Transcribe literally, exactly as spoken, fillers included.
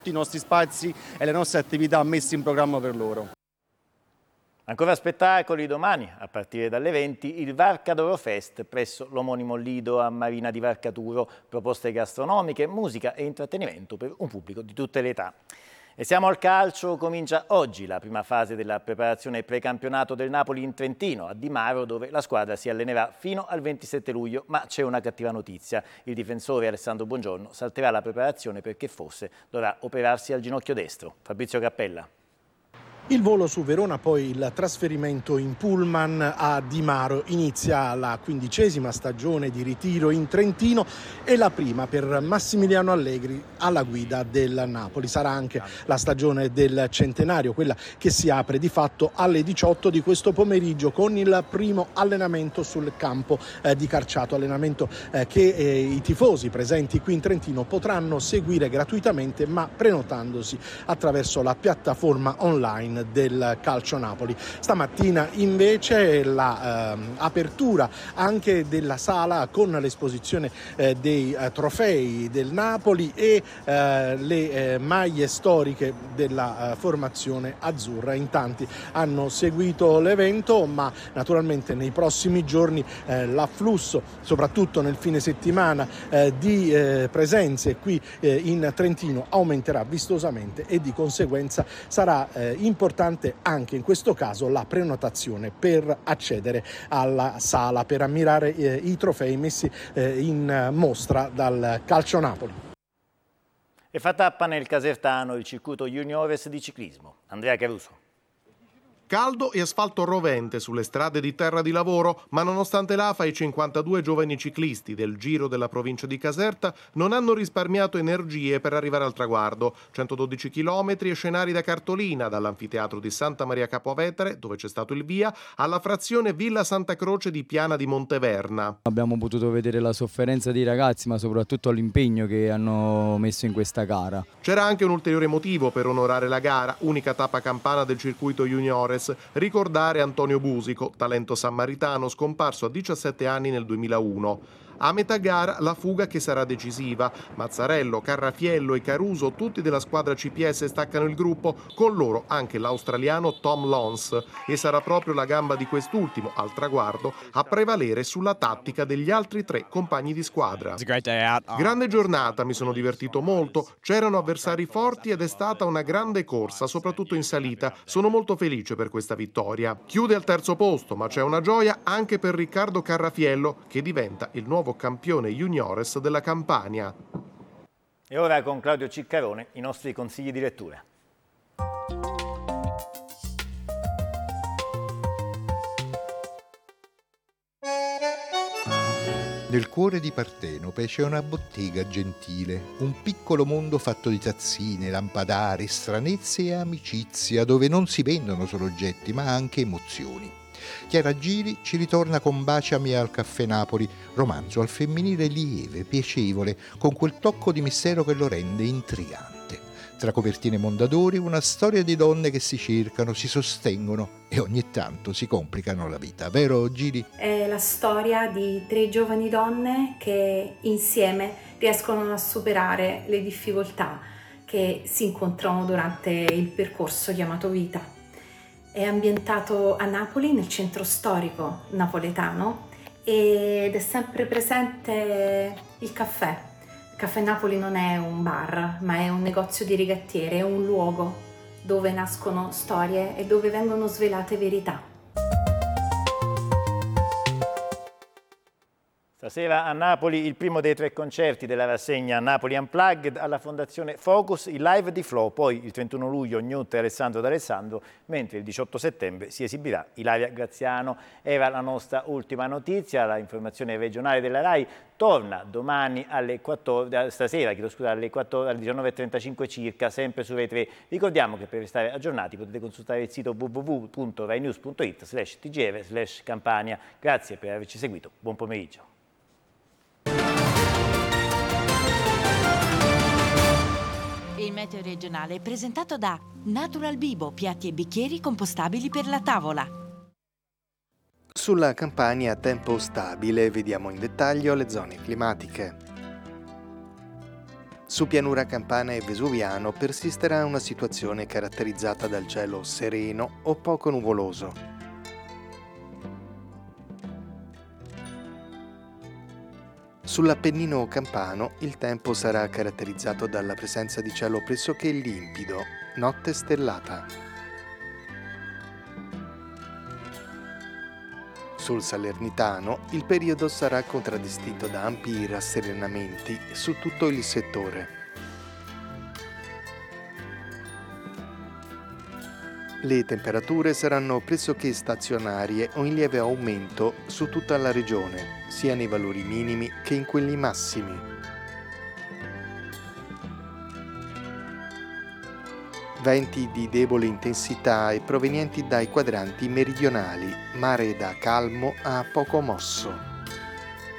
i nostri spazi e le nostre attività messe in programma per loro. Ancora spettacoli domani, a partire dalle venti, il Varcadoro Fest presso l'omonimo Lido a Marina di Varcaturo, proposte gastronomiche, musica e intrattenimento per un pubblico di tutte le età. E siamo al calcio, comincia oggi la prima fase della preparazione precampionato del Napoli in Trentino, a Di Maro, dove la squadra si allenerà fino al ventisette luglio, ma c'è una cattiva notizia. Il difensore Alessandro Buongiorno salterà la preparazione perché forse dovrà operarsi al ginocchio destro. Fabrizio Cappella. Il volo su Verona, poi il trasferimento in pullman a Di Maro. Inizia la quindicesima stagione di ritiro in Trentino e la prima per Massimiliano Allegri alla guida del Napoli. Sarà anche la stagione del centenario, quella che si apre di fatto alle diciotto di questo pomeriggio con il primo allenamento sul campo eh, di Carciato, allenamento eh, che eh, i tifosi presenti qui in Trentino potranno seguire gratuitamente, ma prenotandosi attraverso la piattaforma online del Calcio Napoli. Stamattina invece l'apertura eh, anche della sala con l'esposizione eh, dei eh, trofei del Napoli e eh, le eh, maglie storiche della eh, formazione azzurra. In tanti hanno seguito l'evento, ma naturalmente nei prossimi giorni eh, l'afflusso, soprattutto nel fine settimana, eh, di eh, presenze qui eh, in Trentino aumenterà vistosamente e di conseguenza sarà eh, importante anche in questo caso la prenotazione per accedere alla sala, per ammirare eh, i trofei messi eh, in mostra dal Calcio Napoli. E fa tappa nel Casertano il circuito Juniores di ciclismo. Andrea Caruso. Caldo e asfalto rovente sulle strade di terra di lavoro, ma nonostante l'Afa i cinquantadue giovani ciclisti del Giro della provincia di Caserta non hanno risparmiato energie per arrivare al traguardo. centododici chilometri e scenari da cartolina, dall'anfiteatro di Santa Maria Capovetere, dove c'è stato il via, alla frazione Villa Santa Croce di Piana di Monteverna. Abbiamo potuto vedere la sofferenza dei ragazzi, ma soprattutto l'impegno che hanno messo in questa gara. C'era anche un ulteriore motivo per onorare la gara, unica tappa campana del circuito Juniores. Ricordare Antonio Busico, talento sammaritano scomparso a diciassette anni nel duemilauno. A metà gara la fuga che sarà decisiva. Mazzarello, Carrafiello e Caruso, tutti della squadra C P S, staccano il gruppo, con loro anche l'australiano Tom Lons, e sarà proprio la gamba di quest'ultimo al traguardo a prevalere sulla tattica degli altri tre compagni di squadra. Grande giornata, mi sono divertito molto, c'erano avversari forti ed è stata una grande corsa, soprattutto in salita. Sono molto felice per questa vittoria. Chiude al terzo posto, ma c'è una gioia anche per Riccardo Carrafiello, che diventa il nuovo campione juniores della Campania. E ora con Claudio Ciccarone i nostri consigli di lettura. Nel cuore di Partenope c'è una bottega gentile, un piccolo mondo fatto di tazzine, lampadari, stranezze e amicizia, dove non si vendono solo oggetti ma anche emozioni. Chiara Giri ci ritorna con Baciami al Caffè Napoli, romanzo al femminile lieve, piacevole, con quel tocco di mistero che lo rende intrigante. Tra copertine Mondadori, una storia di donne che si cercano, si sostengono e ogni tanto si complicano la vita, vero Giri? È la storia di tre giovani donne che insieme riescono a superare le difficoltà che si incontrano durante il percorso chiamato vita. È ambientato a Napoli, nel centro storico napoletano, ed è sempre presente il caffè. Il Caffè Napoli non è un bar, ma è un negozio di rigattiere, è un luogo dove nascono storie e dove vengono svelate verità. Stasera a Napoli il primo dei tre concerti della rassegna Napoli Unplugged alla Fondazione Focus, il live di Flow, poi il trentuno luglio Newt e Alessandro D'Alessandro, mentre il diciotto settembre si esibirà Ilaria Graziano. Era la nostra ultima notizia, la informazione regionale della RAI torna domani alle quattordici, stasera chiedo scusa, alle, quattordici, alle diciannove e trentacinque circa, sempre su Rai tre. Ricordiamo che per restare aggiornati potete consultare il sito w w w punto rai news punto it slash t g r slash campania. Grazie per averci seguito, buon pomeriggio. Il meteo regionale è presentato da Natural Bibo, piatti e bicchieri compostabili per la tavola. Sulla Campania tempo stabile, vediamo in dettaglio le zone climatiche. Su pianura campana e vesuviano persisterà una situazione caratterizzata dal cielo sereno o poco nuvoloso. Sull'Appennino campano il tempo sarà caratterizzato dalla presenza di cielo pressoché limpido, notte stellata. Sul Salernitano il periodo sarà contraddistinto da ampi rasserenamenti su tutto il settore. Le temperature saranno pressoché stazionarie o in lieve aumento su tutta la regione, sia nei valori minimi che in quelli massimi. Venti di debole intensità e provenienti dai quadranti meridionali, mare da calmo a poco mosso.